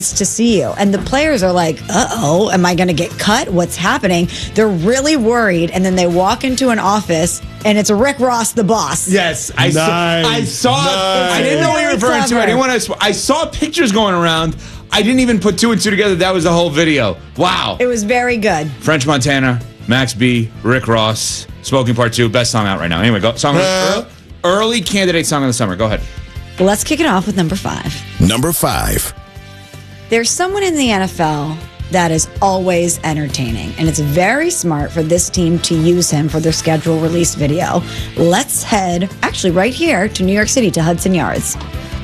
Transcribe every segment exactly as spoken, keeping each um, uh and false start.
to see you. And the players are like, uh-oh, am I going to get cut? What's happening? They're really worried. And then they walk into an office and it's Rick Ross, the boss. Yes. I nice. saw, I saw nice. I didn't know what you were referring to. I didn't want to, I saw pictures going around. I didn't even put two and two together. That was the whole video. Wow. It was very good. French Montana, Max B, Rick Ross, Smoking Part two, best song out right now. Anyway, go. Song uh, early, early candidate song of the summer. Go ahead. Well, let's kick it off with number five. Number five. There's someone in the N F L that is always entertaining, and it's very smart for this team to use him for their schedule release video. Let's head, actually right here, to New York City, to Hudson Yards.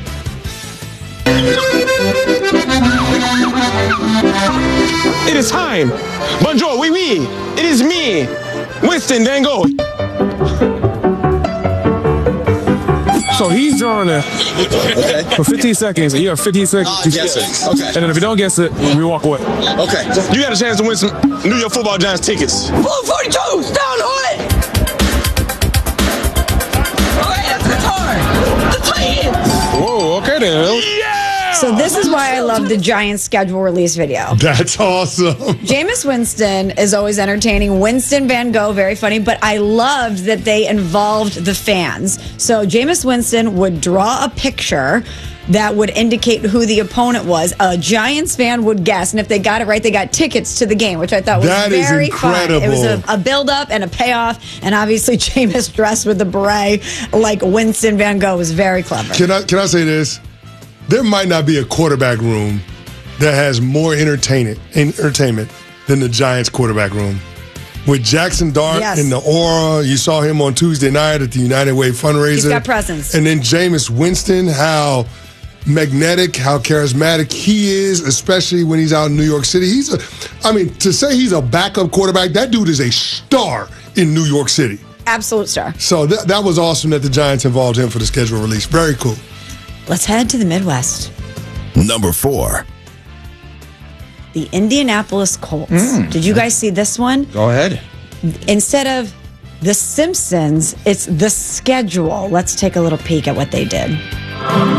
It is time. Bonjour, oui, oui. It is me, Winston Van Gogh. So he's drawing it okay. for fifteen seconds, and you have fifteen seconds uh, to guess it. Okay. And then if you don't guess it, we walk away. Okay. You got a chance to win some New York Football Giants tickets. four forty-two, down on it. Okay, that's the guitar. The Titans. Whoa, okay then. Yeah! So this is why I love the Giants schedule release video. That's awesome. Jameis Winston is always entertaining. Winston Van Gogh, very funny. But I loved that they involved the fans. So Jameis Winston would draw a picture that would indicate who the opponent was. A Giants fan would guess, and if they got it right, they got tickets to the game, which I thought was that very is incredible. fun. It was a, a build-up and a payoff, and obviously Jameis dressed with the beret like Winston Van Gogh was very clever. Can I can I say this? There might not be a quarterback room that has more entertainment entertainment than the Giants quarterback room. With Jackson Dart Yes. in the aura, you saw him on Tuesday night at the United Way fundraiser. He's got presence. And then Jameis Winston, how magnetic, how charismatic he is, especially when he's out in New York City. He's a, I mean, to say he's a backup quarterback, that dude is a star in New York City. Absolute star. So th- that was awesome that the Giants involved him for the schedule release. Very cool. Let's head to the Midwest. Number four. The Indianapolis Colts. Mm. Did you guys see this one? Go ahead. Instead of The Simpsons, it's The Schedule. Let's take a little peek at what they did.